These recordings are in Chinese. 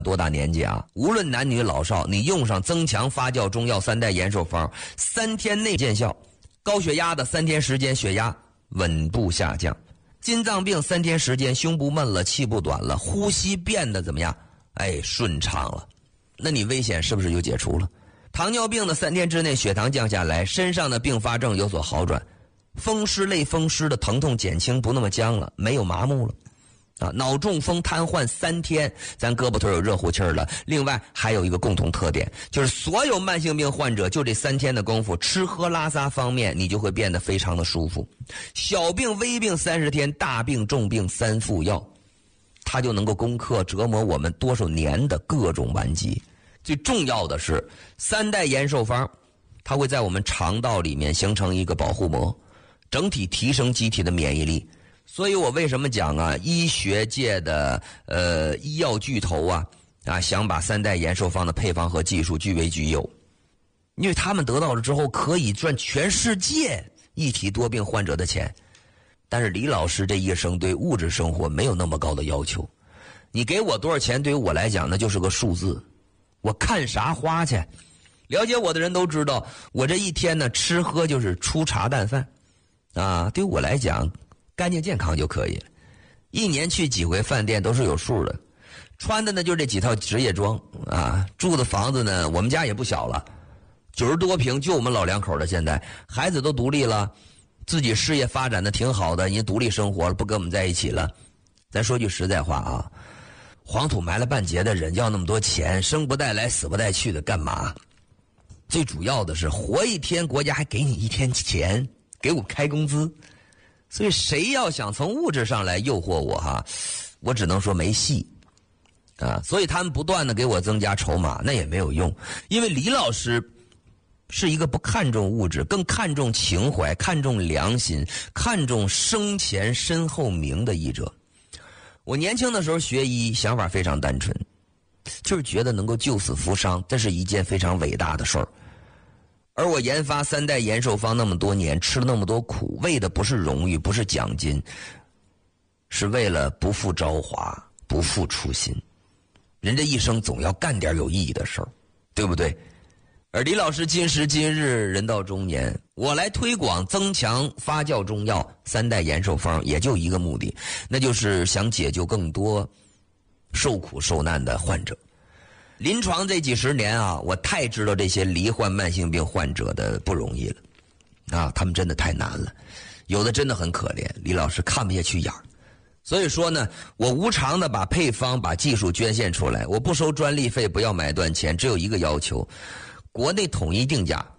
多大年纪啊，无论男女老少，你用上增强发酵中药3代延寿方，3天内见效。高血压的3天时间血压稳步下降，心脏病3天时间胸不闷了，气不短了，呼吸变得怎么样？顺畅了。那你危险是不是就解除了？糖尿病的3天之内血糖降下来，身上的并发症有所好转，风湿类风湿的疼痛减轻，不那么僵了，没有麻木了。脑中风瘫痪3天，咱胳膊腿有热乎气儿了。另外还有一个共同特点，就是所有慢性病患者就这3天的功夫，吃喝拉撒方面你就会变得非常的舒服。小病微病30天，大病重病3副药，它就能够攻克折磨我们多少年的各种顽疾。最重要的是3代延寿方，它会在我们肠道里面形成一个保护膜，整体提升机体的免疫力。所以我为什么讲啊，医学界的医药巨头想把3代延寿方的配方和技术据为己有，因为他们得到了之后可以赚全世界一体多病患者的钱。但是李老师这一生对物质生活没有那么高的要求，你给我多少钱对于我来讲那就是个数字，我看啥花去。了解我的人都知道，我这一天呢吃喝就是粗茶淡饭对于我来讲干净健康就可以了。1年去几回饭店都是有数的，穿的呢就这几套职业装住的房子呢我们家也不小了，90多平，就我们老两口的，现在孩子都独立了，自己事业发展的挺好的，人独立生活了，不跟我们在一起了。咱说句实在话黄土埋了半截的人要那么多钱，生不带来死不带去的干嘛？最主要的是活一天国家还给你1天钱，给我开工资。所以谁要想从物质上来诱惑我我只能说没戏所以他们不断的给我增加筹码，那也没有用。因为李老师是一个不看重物质，更看重情怀，看重良心，看重生前身后名的医者。我年轻的时候学医，想法非常单纯，就是觉得能够救死扶伤，这是一件非常伟大的事儿。而我研发3代延寿方那么多年，吃了那么多苦，为的不是荣誉，不是奖金，是为了不负朝华，不负初心。人这一生总要干点有意义的事儿，对不对？而李老师今时今日人到中年，我来推广增强发酵中药3代延寿方，也就一个目的，那就是想解救更多受苦受难的患者。临床这几十年我太知道这些罹患慢性病患者的不容易了他们真的太难了，有的真的很可怜，李老师看不下去眼儿。所以说呢，我无偿的把配方把技术捐献出来，我不收专利费，不要买断钱，只有一个要求，国内统一定价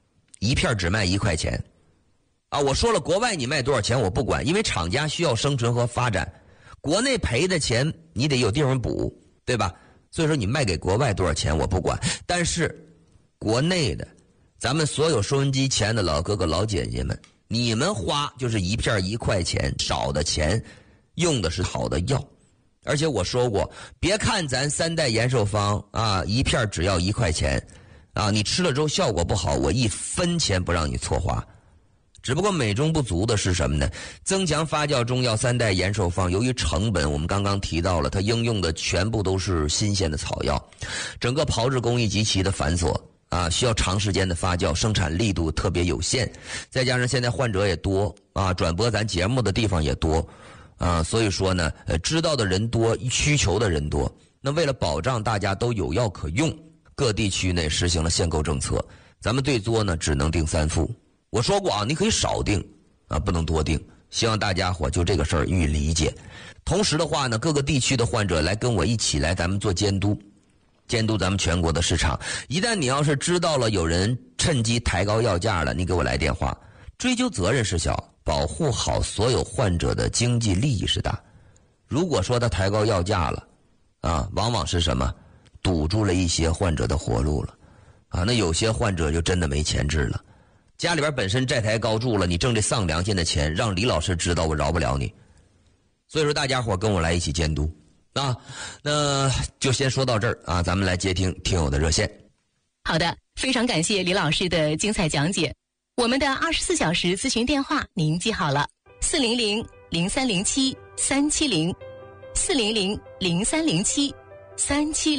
，1片只卖1块钱我说了，国外你卖多少钱我不管，因为厂家需要生存和发展，国内赔的钱你得有地方补，对吧？所以说你卖给国外多少钱我不管，但是国内的咱们所有收音机前的老哥哥老姐姐们，你们花就是1片1块钱，少的钱用的是好的药。而且我说过，别看咱3代延寿方1片只要1块钱你吃了之后效果不好，我1分钱不让你错花。只不过美中不足的是什么呢？增强发酵中药3代延寿方，由于成本我们刚刚提到了，它应用的全部都是新鲜的草药，整个炮制工艺极其的繁琐需要长时间的发酵，生产力度特别有限，再加上现在患者也多转播咱节目的地方也多所以说呢知道的人多，需求的人多。那为了保障大家都有药可用，各地区内实行了限购政策，咱们最多呢只能订3副。我说过你可以少订不能多订，希望大家伙就这个事儿予以理解。同时的话呢，各个地区的患者来跟我一起来，咱们做监督咱们全国的市场。一旦你要是知道了有人趁机抬高药价了，你给我来电话，追究责任是小，保护好所有患者的经济利益是大。如果说他抬高药价了往往是什么？堵住了一些患者的活路了那有些患者就真的没钱治了，家里边本身债台高筑了，你挣这丧良心的钱，让李老师知道我饶不了你。所以说大家伙跟我来一起监督那就先说到这儿咱们来接听听友的热线。 好的，非常感谢李老师的精彩讲解。我们的24小时咨询电话您记好了，400-0307-370，400-0307-370。 37